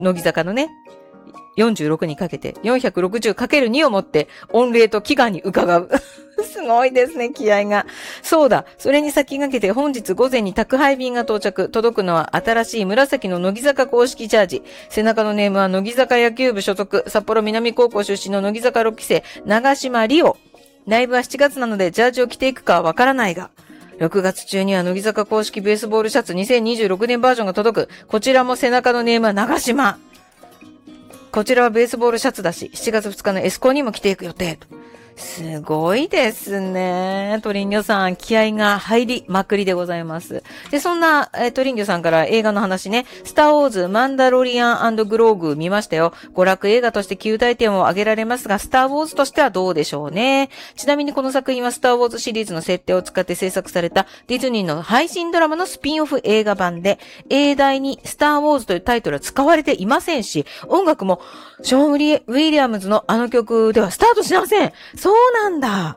乃木坂のね、46にかけて 460×2 をもって御礼と祈願に伺う。すごいですね、気合が。そうだ、それに先駆けて本日午前に宅配便が到着。届くのは新しい紫の乃木坂公式ジャージ。背中のネームは乃木坂野球部所属、札幌南高校出身の乃木坂6期生、長島里央。ライブは7月なのでジャージを着ていくかはわからないが、6月中には乃木坂公式ベースボールシャツ2026年バージョンが届く。こちらも背中のネームは長島。こちらはベースボールシャツだし、7月2日のエスコンにも着ていく予定。すごいですね。トリンギョさん、気合が入りまくりでございます。で、そんな、トリンギョさんから映画の話ね、スターウォーズ、マンダロリアン&グローグ見ましたよ。娯楽映画として9大点を挙げられますが、スターウォーズとしてはどうでしょうね。ちなみにこの作品はスターウォーズシリーズの設定を使って制作されたディズニーの配信ドラマのスピンオフ映画版で、英題にスターウォーズというタイトルは使われていませんし、音楽もショーン・ウィリアムズのあの曲ではスタートしません。そうなんだ。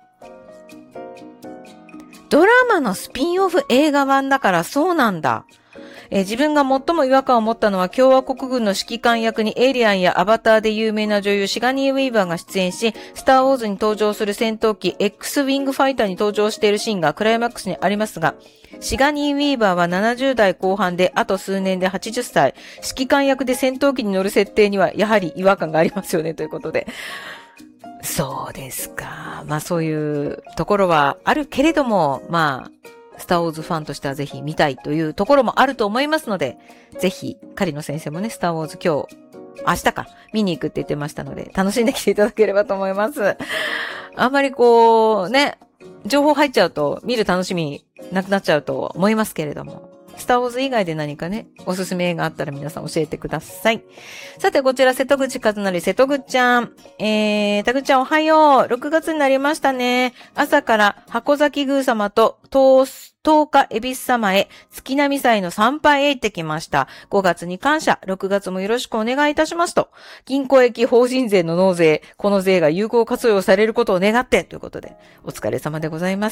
ドラマのスピンオフ映画版だからそうなんだ。自分が最も違和感を持ったのは共和国軍の指揮官役にエイリアンやアバターで有名な女優シガニー・ウィーバーが出演し、スター・ウォーズに登場する戦闘機 X ウィングファイターに登場しているシーンがクライマックスにありますが、シガニー・ウィーバーは70代後半であと数年で80歳、指揮官役で戦闘機に乗る設定にはやはり違和感がありますよねということで。そうですか。まあそういうところはあるけれども、まあ、スターウォーズファンとしてはぜひ見たいというところもあると思いますので、ぜひ、カリノ先生もね、スターウォーズ今日か、見に行くって言ってましたので、楽しんできていただければと思います。あんまりこう、ね、情報入っちゃうと、見る楽しみなくなっちゃうと思いますけれども、スターウォーズ以外で何かね、おすすめ映画あったら皆さん教えてください。さて、こちら、瀬戸口和成、瀬戸口ちゃん。たぐちゃんおはよう。6月になりましたね。朝から箱崎宮様と10日恵比寿様へ月並祭の参拝へ行ってきました。5月に感謝。6月もよろしくお願いいたしますと。銀行益法人税の納税、この税が有効活用されることを願って、ということで、お疲れ様でございます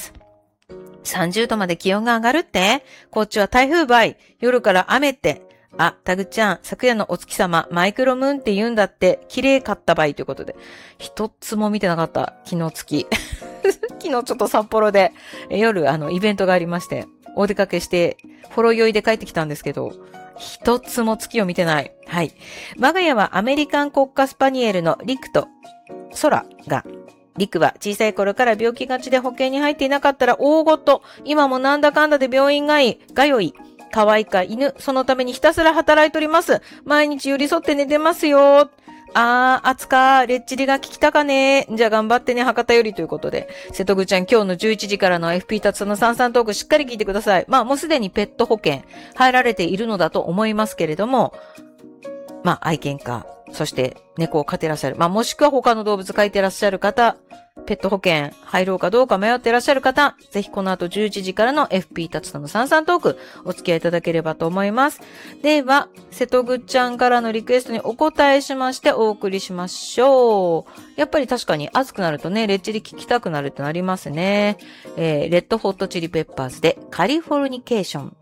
。30度まで気温が上がるって？こっちは台風倍。夜から雨って。あ、タグちゃん、昨夜のお月様、マイクロムーンって言うんだって、綺麗かった倍ということで。一つも見てなかった、昨日月。昨日ちょっと札幌で、夜、イベントがありまして、お出かけして、ほろ酔いで帰ってきたんですけど、一つも月を見てない。はい。我が家はアメリカン国家スパニエルのリクとソラが、リクは小さい頃から病気がちで保険に入っていなかったら大ごと。今もなんだかんだで病院がよい。可愛いか犬。そのためにひたすら働いております。毎日寄り添って寝てますよ。暑か。レッチリが聞きたかね。じゃあ頑張ってね、博多よりということで。瀬戸口ちゃん今日の11時からの FP タツのサンサントークしっかり聞いてください。まあもうすでにペット保険入られているのだと思いますけれども、まあ愛犬家。そして猫を飼ってらっしゃる。まあもしくは他の動物飼いてらっしゃる方、ペット保険入ろうかどうか迷ってらっしゃる方、ぜひこの後11時からの FP タツタのサンサントークお付き合いいただければと思います。では、瀬戸口ちゃんからのリクエストにお答えしましてお送りしましょう。やっぱり確かに暑くなるとね、レッチリ聞きたくなるってなりますね。レッドホットチリペッパーズでカリフォルニケーション。